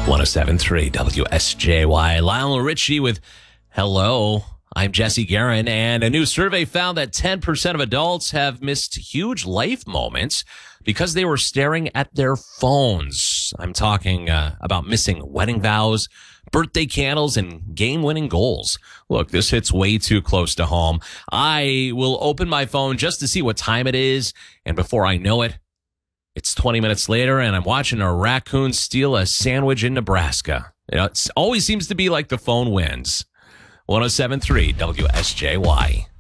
107.3 WSJY. Lionel Richie with Hello. I'm Jesse Guerin, and a new survey found that 10% of adults have missed huge life moments because they were staring at their phones. I'm talking about missing wedding vows, birthday candles, and game-winning goals. Look, this hits way too close to home. I will open my phone just to see what time it is, and before I know it, it's 20 minutes later, and I'm watching a raccoon steal a sandwich in Nebraska. It always seems to be like the phone wins. 107.3 WSJY.